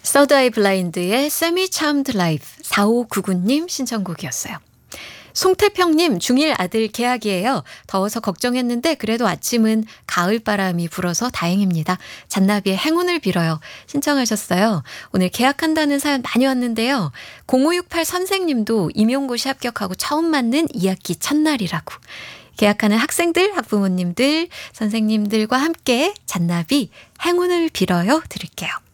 서드 아이 블라인드의 세미 참드 라이프 4599님 신청곡이었어요. 송태평님 중1 아들 개학이에요. 더워서 걱정했는데 그래도 아침은 가을바람이 불어서 다행입니다. 잔나비의 행운을 빌어요. 신청하셨어요. 오늘 개학한다는 사연 많이 왔는데요. 0568 선생님도 임용고시 합격하고 처음 맞는 2학기 첫날이라고. 개학하는 학생들, 학부모님들, 선생님들과 함께 잔나비 행운을 빌어요 드릴게요.